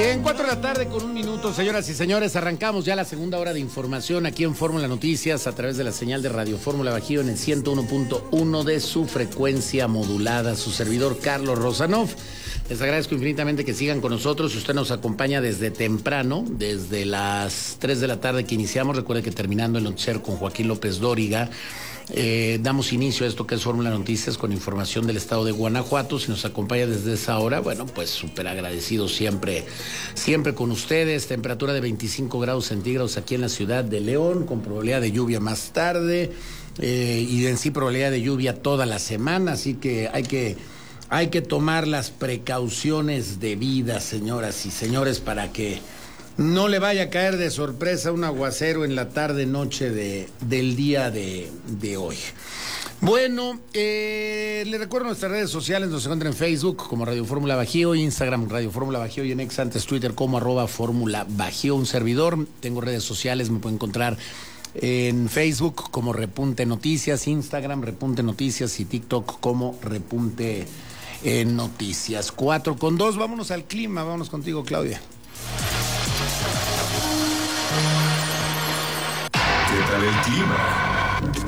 Bien, 4:01 p.m, señoras y señores, arrancamos ya la segunda hora de información aquí en Fórmula Noticias a través de la señal de Radio Fórmula Bajío en el 101.1 de su frecuencia modulada. Su servidor Carlos Rosanov. Les agradezco infinitamente que sigan con nosotros. Usted nos acompaña desde temprano, desde las 3 de la tarde que iniciamos. Recuerde que terminando el noticiero con Joaquín López Dóriga, damos inicio a esto que es Fórmula Noticias con información del estado de Guanajuato. Si nos acompaña desde esa hora, bueno, pues súper agradecido siempre con ustedes. Temperatura de 25 grados centígrados aquí en la ciudad de León, con probabilidad de lluvia más tarde, y en sí probabilidad de lluvia toda la semana, así que hay que tomar las precauciones debidas, señoras y señores, para que no le vaya a caer de sorpresa un aguacero en la tarde-noche del día de hoy. Bueno, le recuerdo nuestras redes sociales. Nos encuentran en Facebook como Radio Fórmula Bajío, Instagram Radio Fórmula Bajío y en ex antes Twitter como @Fórmula Bajío. Un servidor, tengo redes sociales, me pueden encontrar en Facebook como Repunte Noticias, Instagram Repunte Noticias y TikTok como Repunte Noticias. 4:02, vámonos al clima, vámonos contigo, Claudia. ¿Qué tal el clima?